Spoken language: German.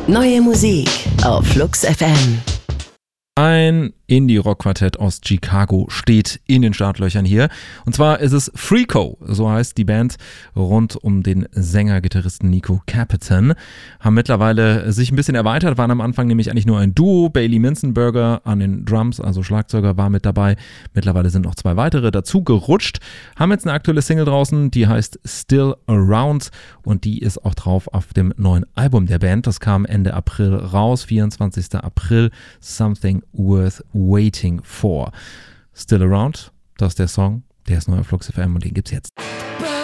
Neue Musik auf Flux FM. Ein Indie-Rock-Quartett aus Chicago steht in den Startlöchern hier. Und zwar ist es Freako, so heißt die Band rund um den Sänger-Gitarristen Nico Capitan. Haben mittlerweile sich ein bisschen erweitert, waren am Anfang nämlich eigentlich nur ein Duo. Bailey Minzenberger an den Drums, also Schlagzeuger, war mit dabei. Mittlerweile sind noch 2 weitere dazu gerutscht. Haben jetzt eine aktuelle Single draußen, die heißt Still Around und die ist auch drauf auf dem neuen Album der Band. Das kam Ende April raus, 24. April, Something Worth Waiting For. Still Around, das ist der Song, der ist neu auf Flux FM und den gibt's jetzt.